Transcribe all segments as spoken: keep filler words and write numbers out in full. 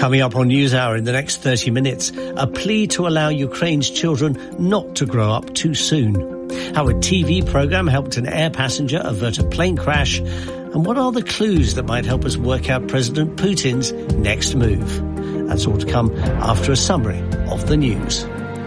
Coming up on NewsHour in the next thirty minutes, a plea to allow Ukraine's children not to grow up too soon. How a T V programme helped an air passenger avert a plane crash. And what are the clues that might help us work out President Putin's next move? That's all to come after a summary of the news.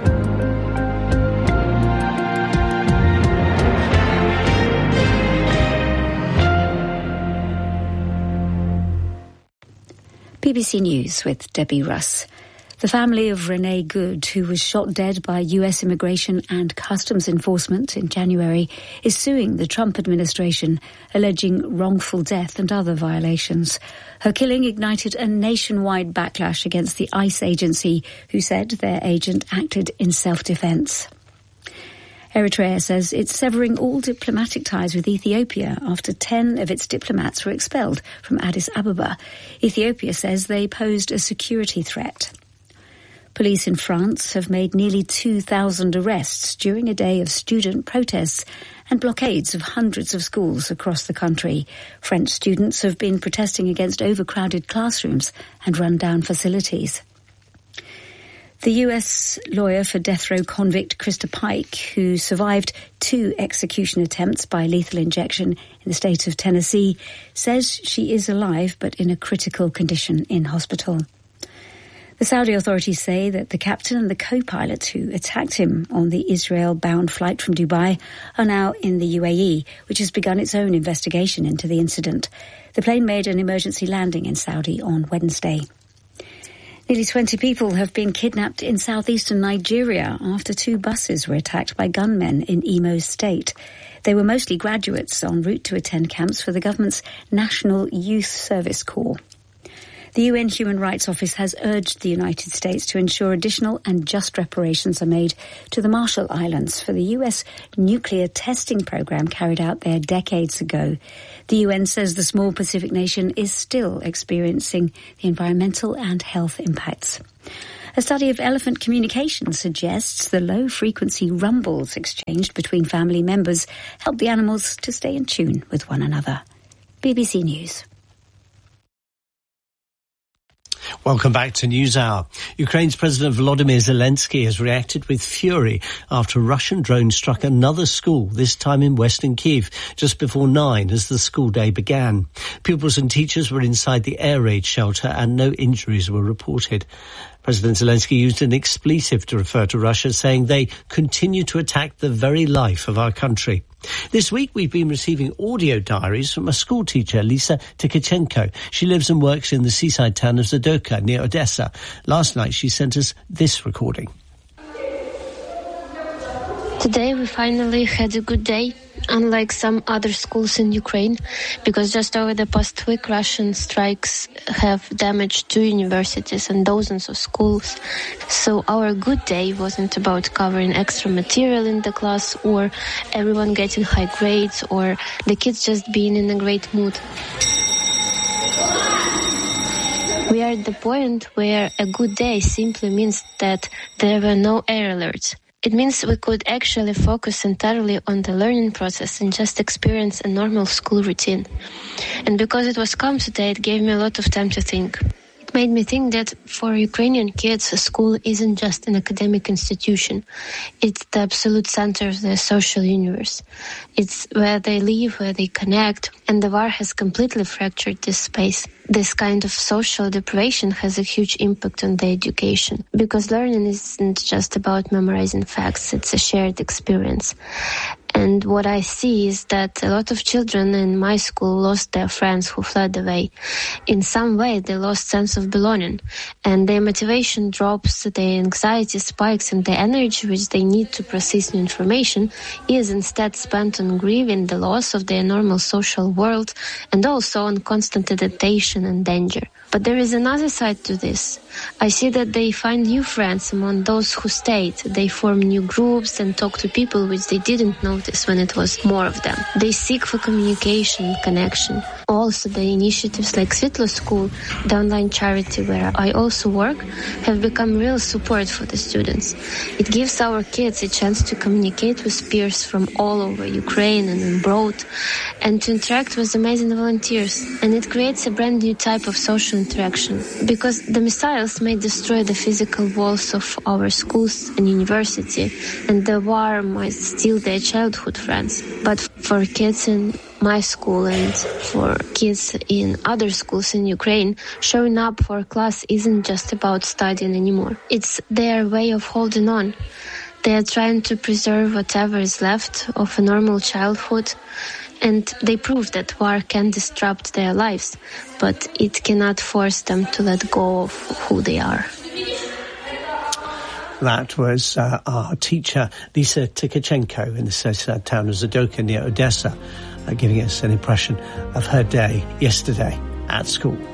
B B C News with Debbie Russ. The family of Renee Good, who was shot dead by U S Immigration and Customs Enforcement in January, is suing the Trump administration, alleging wrongful death and other violations. Her killing ignited a nationwide backlash against the ICE agency, who said their agent acted in self-defense. Eritrea says it's severing all diplomatic ties with Ethiopia after ten of its diplomats were expelled from Addis Ababa. Ethiopia says they posed a security threat. Police in France have made nearly two thousand arrests during a day of student protests and blockades of hundreds of schools across the country. French students have been protesting against overcrowded classrooms and run-down facilities. The U S lawyer for death row convict Krista Pike, who survived two execution attempts by lethal injection in the state of Tennessee, says she is alive but in a critical condition in hospital. The Saudi authorities say that the captain and the co-pilot who attacked him on the Israel-bound flight from Dubai are now in the U A E, which has begun its own investigation into the incident. The plane made an emergency landing in Saudi on Wednesday. Nearly twenty people have been kidnapped in southeastern Nigeria after two buses were attacked by gunmen in Imo State. They were mostly graduates en route to attend camps for the government's National Youth Service Corps. The U N Human Rights Office has urged the United States to ensure additional and just reparations are made to the Marshall Islands for the U S nuclear testing program carried out there decades ago. The U N says the small Pacific nation is still experiencing the environmental and health impacts. A study of elephant communication suggests the low-frequency rumbles exchanged between family members help the animals to stay in tune with one another. B B C News. Welcome back to NewsHour. Ukraine's President Volodymyr Zelensky has reacted with fury after a Russian drone struck another school, this time in western Kyiv, just before nine as the school day began. Pupils and teachers were inside the air raid shelter and no injuries were reported. President Zelensky used an expletive to refer to Russia, saying they continue to attack the very life of our country. This week, we've been receiving audio diaries from a school teacher, Lisa Tikachenko. She lives and works in the seaside town of Zadoka, near Odessa. Last night, she sent us this recording. Today, we finally had a good day, unlike some other schools in Ukraine, because just over the past week, Russian strikes have damaged two universities and dozens of schools. So our good day wasn't about covering extra material in the class or everyone getting high grades or the kids just being in a great mood. We are at the point where a good day simply means that there were no air alerts. It means we could actually focus entirely on the learning process and just experience a normal school routine. And because it was calm today, it gave me a lot of time to think. It made me think that for Ukrainian kids, a school isn't just an academic institution. It's the absolute center of their social universe. It's where they live, where they connect, and the war has completely fractured this space. This kind of social deprivation has a huge impact on their education, because learning isn't just about memorizing facts, it's a shared experience. And what I see is that a lot of children in my school lost their friends who fled away. In some way, they lost sense of belonging, and their motivation drops, their anxiety spikes, and the energy which they need to process new information is instead spent on grieving the loss of their normal social world and also on constant adaptation and danger. But there is another side to this. I see that they find new friends among those who stayed. They form new groups and talk to people which they didn't know difficulties when it was more of them. They seek for communication, connection. Also, the initiatives like Svetlo School, the online charity where I also work, have become real support for the students. It gives our kids a chance to communicate with peers from all over Ukraine and abroad, and to interact with amazing volunteers. And it creates a brand new type of social interaction, because the missiles may destroy the physical walls of our schools and university, and the war might steal their childhood friends. But for kids in my school and for kids in other schools in Ukraine, showing up for class isn't just about studying anymore. It's their way of holding on. They are trying to preserve whatever is left of a normal childhood, and they prove that war can disrupt their lives, but it cannot force them to let go of who they are. That was uh, our teacher, Lisa Tkachenko, in the town of Zadoka near Odessa, uh, giving us an impression of her day yesterday at school.